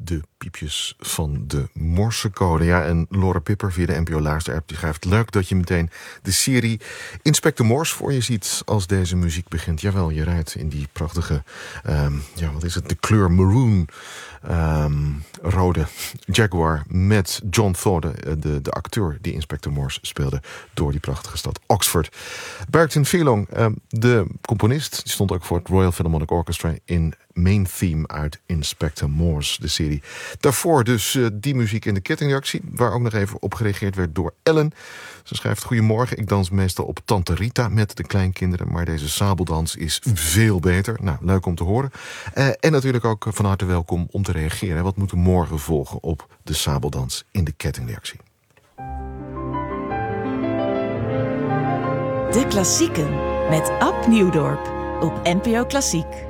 de piepjes van de Morsecode. Ja, en Laura Pipper via de NPO Luister-app die schrijft: leuk dat je meteen de serie Inspector Morse voor je ziet als deze muziek begint. Jawel, je rijdt in die prachtige, wat is het, de kleur maroon, rode Jaguar met John Thorne, de acteur die Inspector Morse speelde, door die prachtige stad Oxford. Barrington Furlong, de componist, die stond ook voor het Royal Philharmonic Orchestra in main theme uit Inspector Morse, de serie. Daarvoor dus die muziek in de kettingreactie, waar ook nog even op gereageerd werd door Ellen. Ze schrijft: goedemorgen, ik dans meestal op Tante Rita met de kleinkinderen, maar deze sabeldans is veel beter. Nou, leuk om te horen. En natuurlijk ook van harte welkom om te reageren. Wat moet er morgen volgen op de sabeldans in de kettingreactie? De Klassieken met Ab Nieuwdorp op NPO Klassiek.